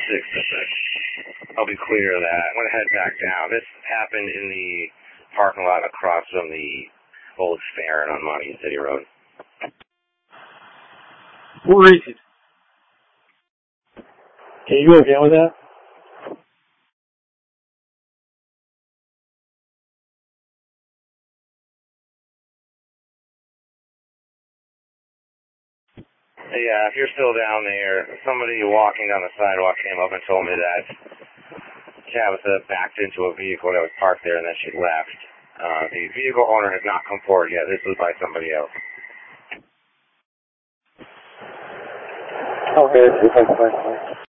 6. I'll be clear of that. I'm going to head back down. This happened in the parking lot across from the old Farron on Montague City Road. Where is it? Can you go again with that? Yeah, if you're still down there, somebody walking down the sidewalk came up and told me that Tabitha backed into a vehicle that was parked there and that she left. The vehicle owner has not come forward yet. This was by somebody else. Okay,